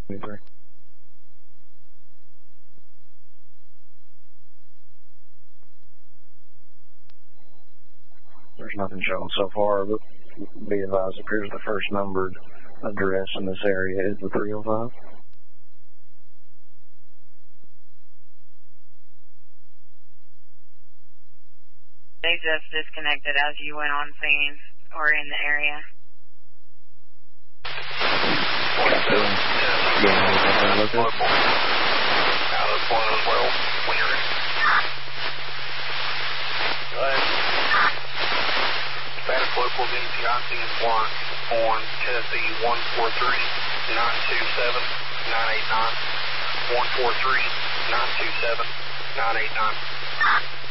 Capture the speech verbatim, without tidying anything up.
twenty-three. There's nothing shown so far, but be advised, appears the first numbered address in this area is the three oh five. They just disconnected as you went on scene or in the area. Yeah, Out of one as well, when you're ready. Go ahead. Status local V T I C is one on Tennessee one four three nine two seven nine eight nine. one four three nine two seven nine eight nine.